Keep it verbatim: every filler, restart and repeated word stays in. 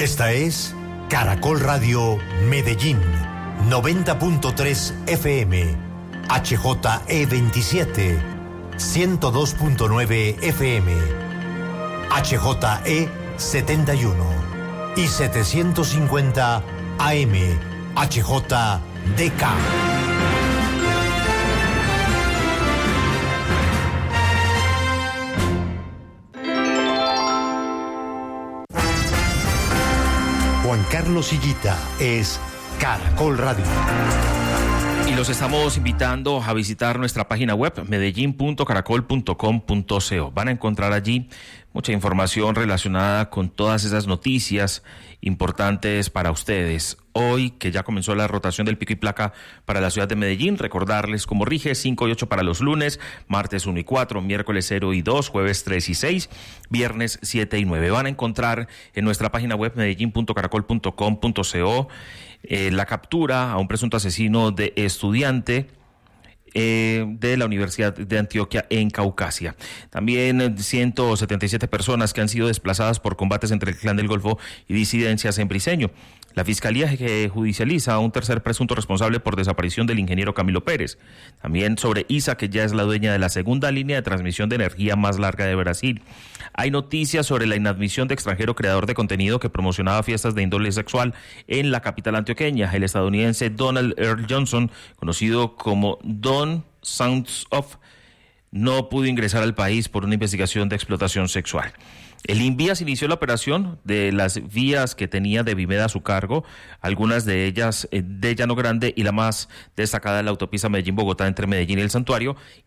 Esta es Caracol Radio Medellín, noventa punto tres F M, H J E veintisiete, ciento dos punto nueve F M, H J E setenta y uno y setecientos cincuenta A M, H J D K. Juan Carlos Higuita es Caracol Radio. Y los estamos invitando a visitar nuestra página web medellín punto caracol punto com punto co. Van a encontrar allí mucha información relacionada con todas esas noticias importantes para ustedes. Hoy, que ya comenzó la rotación del pico y placa para la ciudad de Medellín, recordarles cómo rige: cinco y ocho para los lunes, martes uno y cuatro, miércoles cero y dos, jueves tres y seis, viernes siete y nueve. Van a encontrar en nuestra página web medellín punto caracol punto com punto co eh, la captura a un presunto asesino de estudiante Eh, de la Universidad de Antioquia en Caucasia. También ciento setenta y siete personas que han sido desplazadas por combates entre el Clan del Golfo y disidencias en Briceño. La Fiscalía judicializa a un tercer presunto responsable por desaparición del ingeniero Camilo Pérez. También sobre I S A, que ya es la dueña de la segunda línea de transmisión de energía más larga de Brasil. Hay noticias sobre la inadmisión de extranjero creador de contenido que promocionaba fiestas de índole sexual en la capital antioqueña. El estadounidense Donald Earl Johnson, conocido como Don Sons of, no pudo ingresar al país por una investigación de explotación sexual. El INVIAS inició la operación de las vías que tenía de Vimeda a su cargo, algunas de ellas de Llano Grande y la más destacada, la autopista Medellín-Bogotá entre Medellín y El Santuario,